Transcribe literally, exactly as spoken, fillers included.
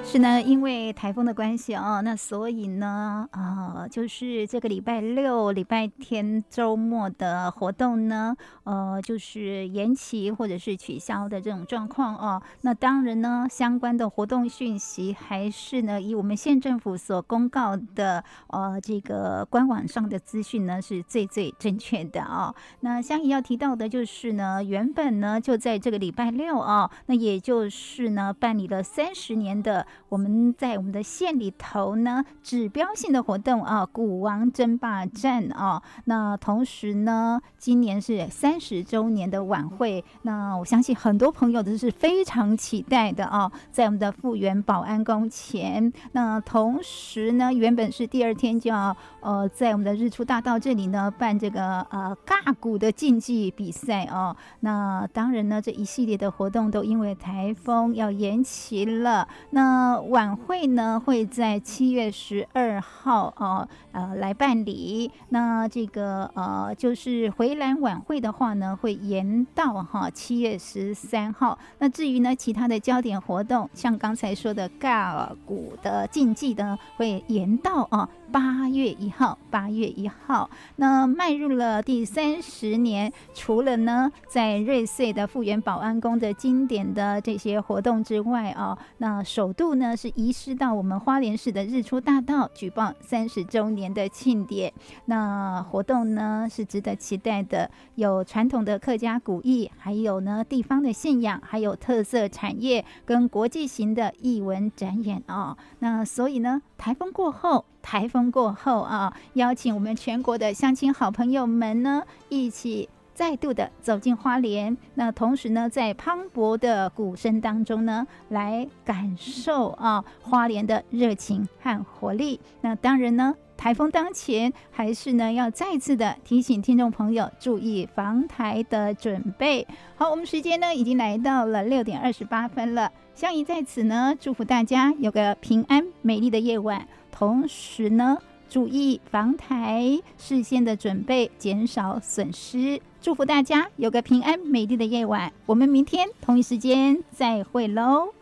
是呢，因为台风的关系哦，那所以呢，呃，就是这个礼拜六、礼拜天周末的活动呢，呃，就是延期或者是取消的这种状况哦。那当然呢，相关的活动讯息还是呢，以我们县政府所公告的呃这个官网上的资讯呢，是最最正确的哦。那相宜要提到的就是呢，原本呢就在这个礼拜六哦，那也就是呢办理了三十年的。我们在我们的县里头呢，指标性的活动啊，股王争霸战啊，那同时呢，今年是三十周年的晚会，那我相信很多朋友都是非常期待的啊，在我们的富源保安宫前，那同时呢，原本是第二天就要呃，在我们的日出大道这里呢办这个呃尬鼓的竞技比赛哦，那当然呢，这一系列的活动都因为台风要延期了，那晚会呢会在七月十二号哦呃来办理。那这个呃就是回蓝晚会的话呢，会延到哈七月十三号。那至于呢其他的焦点活动，像刚才说的尬鼓的竞技呢，会延到啊八月一号。八月一号，那迈入了第三十年，除了呢在瑞穗的富源保安宫的经典的这些活动之外啊，那首度呢是移师到我们花莲市的日出大道举办三十周年的庆典。那活动呢是值得期待的，有传统的客家古艺，还有呢地方的信仰，还有特色产业跟国际型的艺文展演啊。那所以呢，台风过后，台风过后啊，邀请我们全国的乡亲好朋友们呢，一起再度的走进花莲，那同时呢，在磅礴的鼓声当中呢，来感受啊花莲的热情和活力。那当然呢，台风当前，还是呢要再次的提醒听众朋友注意防台的准备。好，我们时间呢已经来到了六点二十八分了，相宜在此呢祝福大家有个平安美丽的夜晚，同时呢注意防台，事先的准备，减少损失。祝福大家有个平安美丽的夜晚，我们明天同一时间再会喽。